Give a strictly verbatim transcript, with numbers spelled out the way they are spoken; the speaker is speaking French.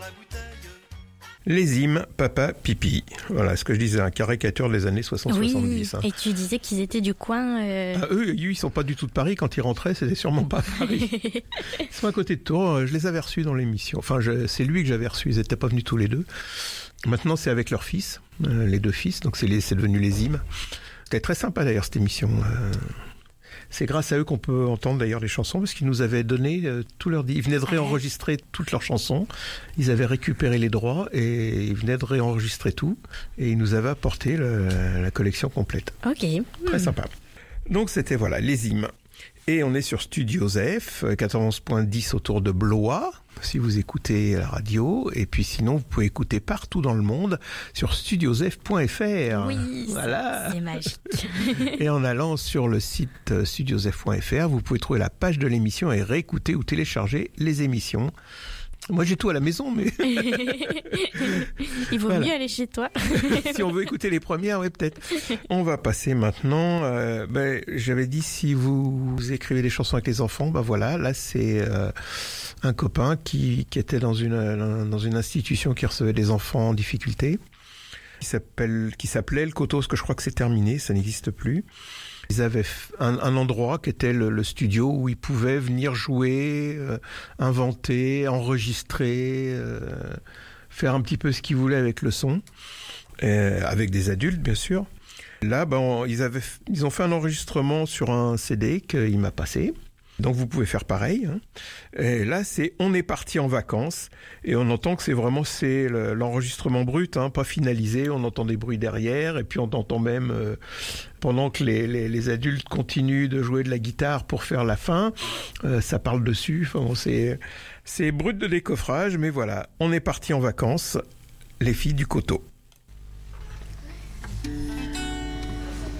Les hymnes, papa, pipi. Voilà ce que je disais, une caricature des années soixante soixante-dix. Oui, hein. Et tu disais qu'ils étaient du coin... Euh... Ah, eux, ils sont pas du tout de Paris. Quand ils rentraient, c'était sûrement pas à Paris. Ils sont à côté de Tours. Je les avais reçus dans l'émission. Enfin, je, c'est lui que j'avais reçu. Ils étaient pas venus tous les deux. Maintenant, c'est avec leurs fils, euh, les deux fils. Donc, c'est, les, c'est devenu les hymnes. C'était très sympa d'ailleurs, cette émission. Euh... C'est grâce à eux qu'on peut entendre d'ailleurs les chansons, parce qu'ils nous avaient donné euh, tout leur... Ils venaient de réenregistrer toutes leurs chansons, ils avaient récupéré les droits et ils venaient de réenregistrer tout, et ils nous avaient apporté le, la collection complète. Ok. Très sympa. Donc c'était, voilà, les hymnes. Et on est sur Studio Zef, quatorze virgule dix autour de Blois, si vous écoutez la radio. Et puis sinon, vous pouvez écouter partout dans le monde sur studio zef point f r. Oui, voilà. C'est magique. Et en allant sur le site studio zef point f r, vous pouvez trouver la page de l'émission et réécouter ou télécharger les émissions. Moi, j'ai tout à la maison, mais... Il vaut voilà. mieux aller chez toi. Si on veut écouter les premières, oui, peut-être. On va passer maintenant... Euh, ben, j'avais dit, si vous, vous écrivez des chansons avec les enfants, ben voilà, là, c'est euh, un copain qui, qui était dans une, dans une institution qui recevait des enfants en difficulté, qui, s'appelle, qui s'appelait le Coteau, parce que je crois que c'est terminé, ça n'existe plus. Ils avaient un, un endroit qui était le, le studio où ils pouvaient venir jouer, euh, inventer, enregistrer, euh, faire un petit peu ce qu'ils voulaient avec le son, euh, avec des adultes bien sûr. Là, ben, ils avaient, ils ont fait un enregistrement sur un C D qu'il m'a passé. Donc vous pouvez faire pareil. Hein. Et là, c'est on est parti en vacances et on entend que c'est vraiment c'est le, l'enregistrement brut, hein, pas finalisé. On entend des bruits derrière et puis on entend même euh, pendant que les, les, les adultes continuent de jouer de la guitare pour faire la fin, euh, ça parle dessus. Enfin, bon, c'est c'est brut de décoffrage, mais voilà, on est parti en vacances, les filles du Coteau.